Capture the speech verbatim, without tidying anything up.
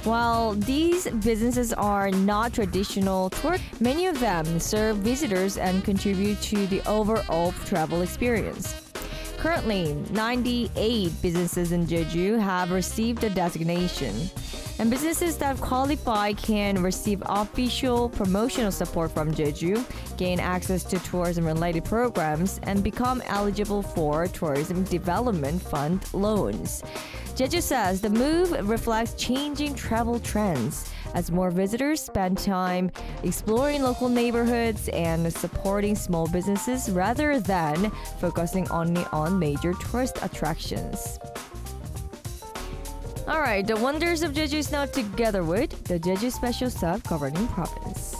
While these businesses are not traditional tour, many of them serve visitors and contribute to the overall travel experience. Currently, ninety-eight businesses in Jeju have received the designation, and businesses that qualify can receive official promotional support from Jeju, gain access to tourism-related programs, and become eligible for Tourism Development Fund loans. Jeju says the move reflects changing travel trends as more visitors spend time exploring local neighborhoods and supporting small businesses rather than focusing only on major tourist attractions. Alright, the wonders of Jeju is now together with the Jeju Special Sub Governing Province.